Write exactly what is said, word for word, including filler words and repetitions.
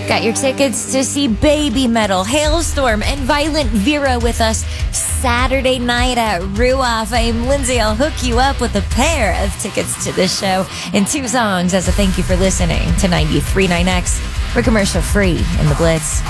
Got your tickets to see Baby Metal, Hailstorm, and Violent Vera with us Saturday night at Ruoff. I'm Lindsay. I'll hook you up with a pair of tickets to this show and two songs as a thank you for listening to ninety-three point nine X. We're commercial free in the Blitz.